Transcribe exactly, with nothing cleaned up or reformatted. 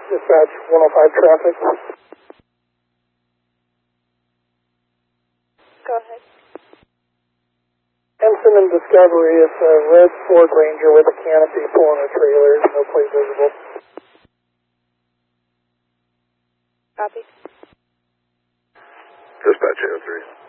Dispatch one oh five traffic. Go ahead. Ensign and Discovery, it's a red Ford Ranger with a canopy pulling a trailer, no plate visible. Copy. Dispatch eight oh three.